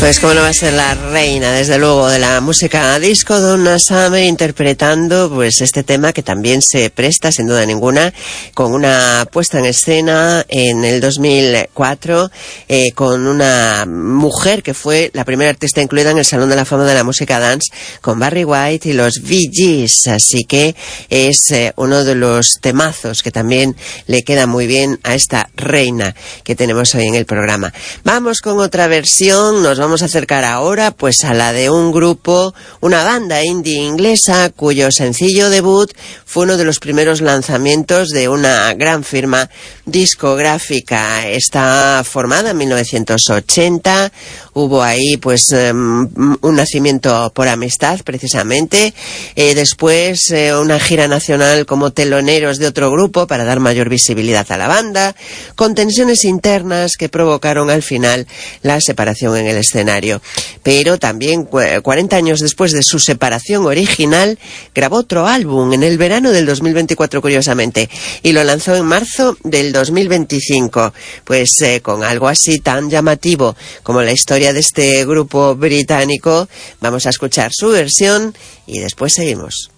Pues cómo no va a ser la reina, desde luego, de la música disco, Donna Summer, interpretando pues este tema que también se presta, sin duda ninguna, con una puesta en escena en el 2004, con una mujer que fue la primera artista incluida en el Salón de la Fama de la Música Dance, con Barry White y los Bee Gees, así que es uno de los temazos que también le queda muy bien a esta reina que tenemos hoy en el programa. Vamos con otra versión, nos vamos a acercar ahora pues a la de un grupo, una banda indie inglesa cuyo sencillo debut fue uno de los primeros lanzamientos de una gran firma discográfica. Está formada en 1980, hubo ahí pues un nacimiento por amistad precisamente, después una gira nacional como teloneros de otro grupo para dar mayor visibilidad a la banda, con tensiones internas que provocaron al final la separación en el escenario. Pero también 40 años después de su separación original grabó otro álbum en el verano del 2024, curiosamente, y lo lanzó en marzo del 2025, pues con algo así tan llamativo como la historia de este grupo británico. Vamos a escuchar su versión y después seguimos.